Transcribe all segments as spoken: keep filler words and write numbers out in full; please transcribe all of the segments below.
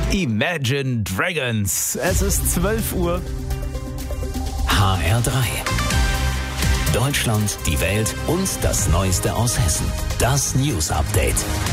Imagine Dragons. Es ist zwölf Uhr. H R drei. Deutschland, die Welt und das Neueste aus Hessen. Das News Update.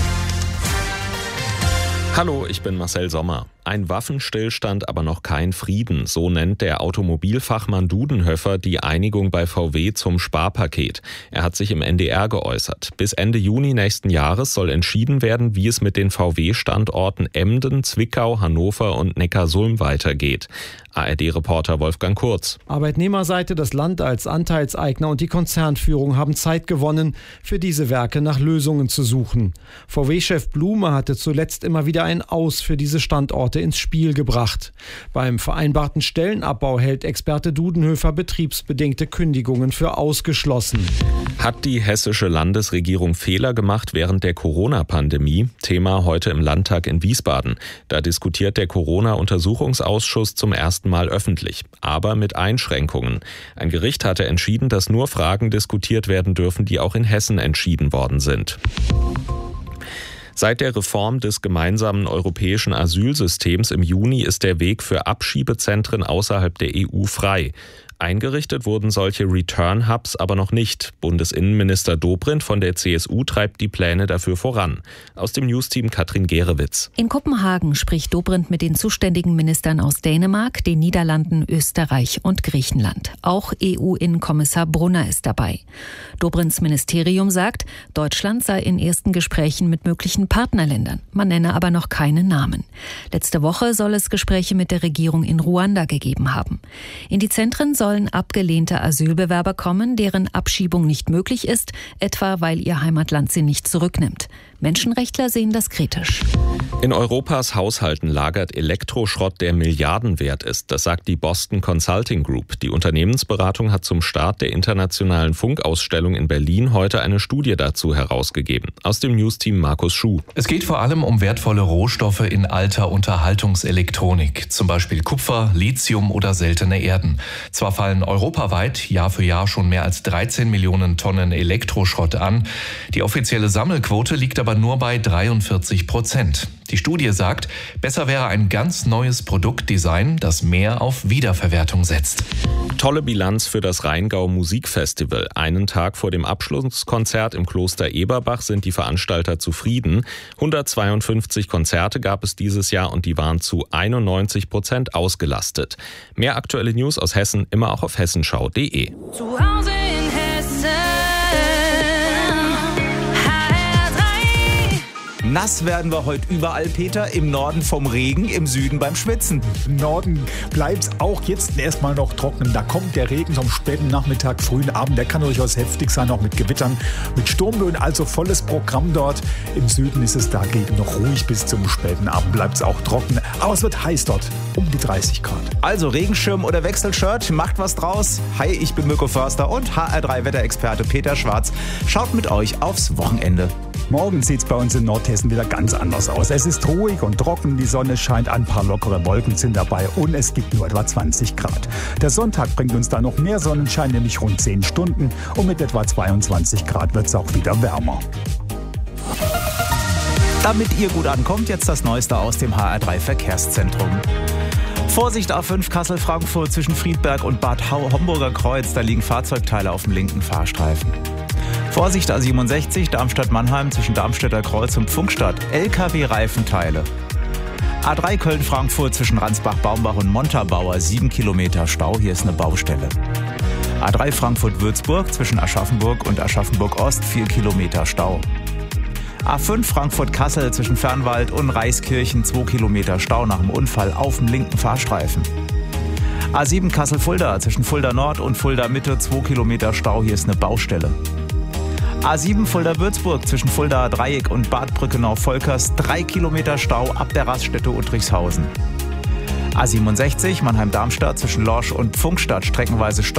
Hallo, ich bin Marcel Sommer. Ein Waffenstillstand, aber noch kein Frieden. So nennt der Automobilfachmann Dudenhöfer die Einigung bei V W zum Sparpaket. Er hat sich im N D R geäußert. Bis Ende Juni nächsten Jahres soll entschieden werden, wie es mit den V W-Standorten Emden, Zwickau, Hannover und Neckarsulm weitergeht. A R D-Reporter Wolfgang Kurz. Arbeitnehmerseite, das Land als Anteilseigner und die Konzernführung haben Zeit gewonnen, für diese Werke nach Lösungen zu suchen. V W-Chef Blume hatte zuletzt immer wieder ein Aus für diese Standorte ins Spiel gebracht. Beim vereinbarten Stellenabbau hält Experte Dudenhöfer betriebsbedingte Kündigungen für ausgeschlossen. Hat die hessische Landesregierung Fehler gemacht während der Corona-Pandemie? Thema heute im Landtag in Wiesbaden. Da diskutiert der Corona-Untersuchungsausschuss zum ersten Mal öffentlich, aber mit Einschränkungen. Ein Gericht hatte entschieden, dass nur Fragen diskutiert werden dürfen, die auch in Hessen entschieden worden sind. Seit der Reform des gemeinsamen europäischen Asylsystems im Juni ist der Weg für Abschiebezentren außerhalb der E U frei. Eingerichtet wurden solche Return-Hubs aber noch nicht. Bundesinnenminister Dobrindt von der C S U treibt die Pläne dafür voran. Aus dem Newsteam Katrin Gerewitz. In Kopenhagen spricht Dobrindt mit den zuständigen Ministern aus Dänemark, den Niederlanden, Österreich und Griechenland. Auch E U-Innenkommissar Brunner ist dabei. Dobrindts Ministerium sagt, Deutschland sei in ersten Gesprächen mit möglichen Partnerländern. Man nenne aber noch keine Namen. Letzte Woche soll es Gespräche mit der Regierung in Ruanda gegeben haben. In die Zentren soll sollen abgelehnte Asylbewerber kommen, deren Abschiebung nicht möglich ist, etwa weil ihr Heimatland sie nicht zurücknimmt. Menschenrechtler sehen das kritisch. In Europas Haushalten lagert Elektroschrott, der Milliarden wert ist. Das sagt die Boston Consulting Group. Die Unternehmensberatung hat zum Start der internationalen Funkausstellung in Berlin heute eine Studie dazu herausgegeben. Aus dem Newsteam Markus Schuh. Es geht vor allem um wertvolle Rohstoffe in alter Unterhaltungselektronik, zum Beispiel Kupfer, Lithium oder seltene Erden. Zwar fallen europaweit Jahr für Jahr schon mehr als dreizehn Millionen Tonnen Elektroschrott an. Die offizielle Sammelquote liegt aber nur bei dreiundvierzig Prozent. Die Studie sagt, besser wäre ein ganz neues Produktdesign, das mehr auf Wiederverwertung setzt. Tolle Bilanz für das Rheingau Musikfestival. Einen Tag vor dem Abschlusskonzert im Kloster Eberbach sind die Veranstalter zufrieden. hundertzweiundfünfzig Konzerte gab es dieses Jahr und die waren zu einundneunzig Prozent ausgelastet. Mehr aktuelle News aus Hessen immer auch auf hessenschau punkt de. Zu Hause in Hessen. Nass werden wir heute überall, Peter. Im Norden vom Regen, im Süden beim Schwitzen. Im Norden bleibt es auch jetzt erstmal noch trocken. Da kommt der Regen zum späten Nachmittag, frühen Abend. Der kann durchaus heftig sein, auch mit Gewittern, mit Sturmböen. Also volles Programm dort. Im Süden ist es dagegen noch ruhig. Bis zum späten Abend bleibt es auch trocken. Aber es wird heiß dort, um die dreißig Grad. Also Regenschirm oder Wechselshirt, macht was draus. Hi, ich bin Mirko Förster und H R drei Wetterexperte Peter Schwarz schaut mit euch aufs Wochenende. Morgen sieht es bei uns in Nordhessen wieder ganz anders aus. Es ist ruhig und trocken, die Sonne scheint, ein paar lockere Wolken sind dabei und es gibt nur etwa zwanzig Grad. Der Sonntag bringt uns dann noch mehr Sonnenschein, nämlich rund zehn Stunden und mit etwa zweiundzwanzig Grad wird es auch wieder wärmer. Damit ihr gut ankommt, jetzt das Neueste aus dem H R drei Verkehrszentrum. Vorsicht A fünf Kassel-Frankfurt zwischen Friedberg und Bad Homburger Kreuz, da liegen Fahrzeugteile auf dem linken Fahrstreifen. Vorsicht A siebenundsechzig Darmstadt-Mannheim zwischen Darmstädter Kreuz und Pfungstadt, L K W-Reifenteile. A drei Köln-Frankfurt zwischen Ransbach-Baumbach und Montabaur, sieben Kilometer Stau, hier ist eine Baustelle. A drei Frankfurt-Würzburg zwischen Aschaffenburg und Aschaffenburg-Ost, vier Kilometer Stau. A fünf Frankfurt-Kassel zwischen Fernwald und Reiskirchen, zwei Kilometer Stau nach dem Unfall auf dem linken Fahrstreifen. A sieben Kassel-Fulda zwischen Fulda Nord und Fulda Mitte, zwei Kilometer Stau, hier ist eine Baustelle. A sieben Fulda-Würzburg zwischen Fulda Dreieck und Bad Brückenau-Volkers, drei Kilometer Stau ab der Raststätte Uttrichshausen. A siebenundsechzig Mannheim-Darmstadt zwischen Lorsch und Pfungstadt streckenweise Stau.